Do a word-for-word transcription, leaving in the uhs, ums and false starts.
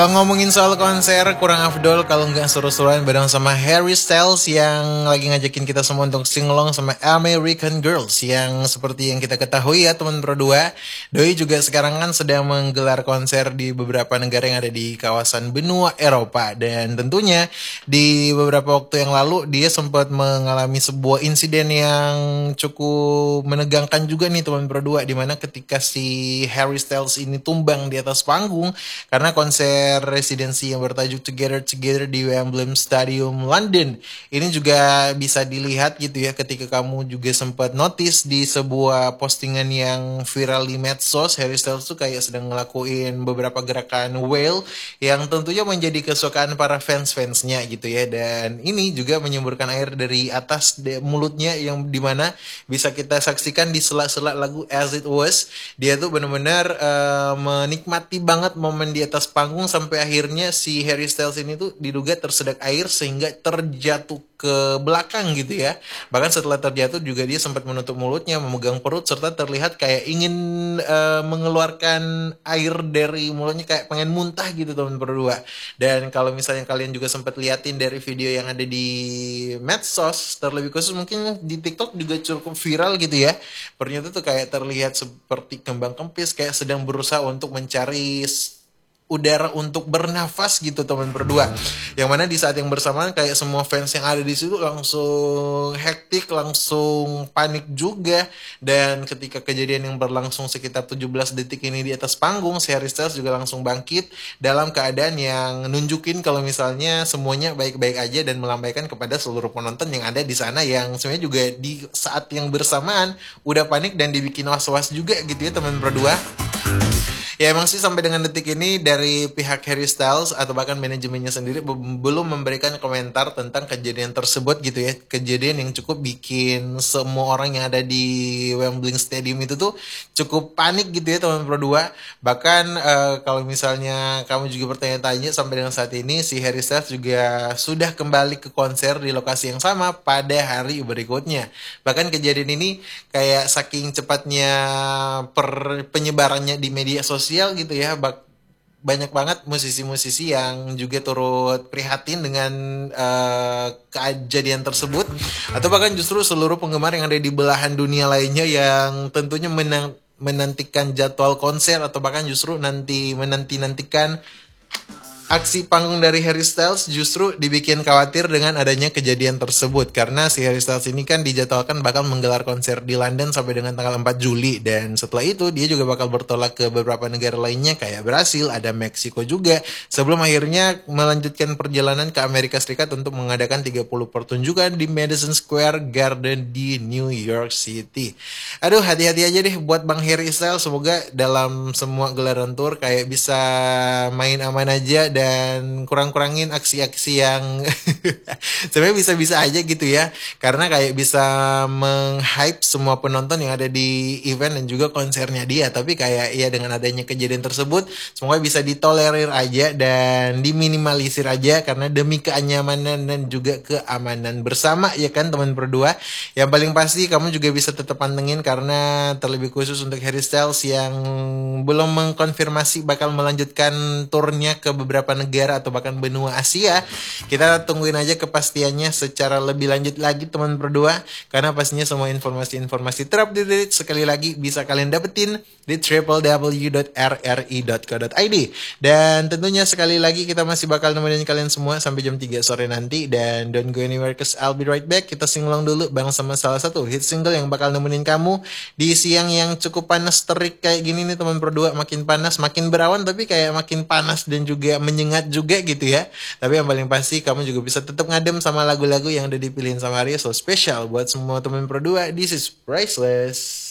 Kalau ngomongin soal konser, kurang afdol kalau nggak seru-seruan bareng sama Harry Styles yang lagi ngajakin kita semua untuk singelong sama American Girls yang seperti yang kita ketahui ya teman berdua. Doi juga sekarang kan sedang menggelar konser di beberapa negara yang ada di kawasan benua Eropa. Dan tentunya di beberapa waktu yang lalu dia sempat mengalami sebuah insiden yang cukup menegangkan juga nih teman berdua. Dimana ketika si Harry Styles ini tumbang di atas panggung karena konser residensi yang bertajuk Together Together di Wembley Stadium London. Ini juga bisa dilihat gitu ya ketika kamu juga sempat notice di sebuah postingan yang viral di medsos. Harry Styles tuh kayak sedang ngelakuin beberapa gerakan whale yang tentunya menjadi kesukaan para fans-fansnya gitu ya. Dan ini juga menyemburkan air dari atas de- mulutnya yang dimana bisa kita saksikan di sela-sela lagu As It Was. Dia tuh benar-benar uh, menikmati banget momen di atas panggung sampai akhirnya si Harry Styles ini tuh diduga tersedak air sehingga terjatuh ke belakang gitu ya. Bahkan setelah terjatuh juga dia sempat menutup mulutnya, memegang perut serta terlihat kayak ingin uh, mengeluarkan air dari mulutnya kayak pengen muntah gitu teman berdua. Dan kalau misalnya kalian juga sempat liatin dari video yang ada di medsos, terlebih khusus mungkin di TikTok juga cukup viral gitu ya. Pernya tuh kayak terlihat seperti kembang kempis kayak sedang berusaha untuk mencari udara untuk bernafas gitu teman berdua. Yang mana di saat yang bersamaan kayak semua fans yang ada di situ langsung hektik, langsung panik juga. Dan ketika kejadian yang berlangsung sekitar tujuh belas detik ini di atas panggung, si Harry Styles juga langsung bangkit dalam keadaan yang nunjukin kalau misalnya semuanya baik-baik aja dan melambaikan kepada seluruh penonton yang ada di sana yang sebenarnya juga di saat yang bersamaan udah panik dan dibikin was-was juga gitu ya teman berdua. Ya emang sih sampai dengan detik ini dari pihak Harry Styles atau bahkan manajemennya sendiri belum memberikan komentar tentang kejadian tersebut gitu ya. Kejadian yang cukup bikin semua orang yang ada di Wembley Stadium itu tuh cukup panik gitu ya teman berdua. Bahkan uh, kalau misalnya kamu juga bertanya-tanya sampai dengan saat ini si Harry Styles juga sudah kembali ke konser di lokasi yang sama pada hari berikutnya. Bahkan kejadian ini kayak saking cepatnya per penyebarannya di media sosial gitu ya, banyak banget musisi-musisi yang juga turut prihatin dengan uh, kejadian tersebut atau bahkan justru seluruh penggemar yang ada di belahan dunia lainnya yang tentunya menang, menantikan jadwal konser atau bahkan justru nanti menanti-nantikan aksi panggung dari Harry Styles justru dibikin khawatir dengan adanya kejadian tersebut. Karena si Harry Styles ini kan dijadwalkan bakal menggelar konser di London sampai dengan tanggal empat Juli. Dan setelah itu dia juga bakal bertolak ke beberapa negara lainnya kayak Brasil, ada Meksiko juga. Sebelum akhirnya melanjutkan perjalanan ke Amerika Serikat untuk mengadakan tiga puluh pertunjukan di Madison Square Garden di New York City. Aduh, hati-hati aja deh buat Bang Harry Styles. Semoga dalam semua gelaran tour kayak bisa main aman aja dan dan kurang-kurangin aksi-aksi yang sebenarnya bisa-bisa aja gitu ya, karena kayak bisa meng-hype semua penonton yang ada di event dan juga konsernya dia. Tapi kayak ya dengan adanya kejadian tersebut semoga bisa ditolerir aja dan diminimalisir aja karena demi kenyamanan dan juga keamanan bersama ya kan teman berdua. Yang paling pasti kamu juga bisa tetap pantengin karena terlebih khusus untuk Harry Styles yang belum mengkonfirmasi bakal melanjutkan turnya ke beberapa negara atau bahkan benua Asia. Kita tungguin aja kepastiannya secara lebih lanjut lagi teman berdua, karena pastinya semua informasi-informasi terupdate sekali lagi bisa kalian dapetin di w w w dot r r i dot co dot i d. Dan tentunya sekali lagi kita masih bakal nemenin kalian semua sampai jam tiga sore nanti. Dan don't go anywhere cause I'll be right back. Kita singlong dulu bareng sama salah satu hit single yang bakal nemenin kamu di siang yang cukup panas terik kayak gini nih teman berdua. Makin panas makin berawan tapi kayak makin panas dan juga menyengat juga gitu ya. Tapi yang paling pasti kamu juga bisa tetap ngadem sama lagu-lagu yang udah dipilihin sama Arya. So special buat semua teman berdua. This is Priceless.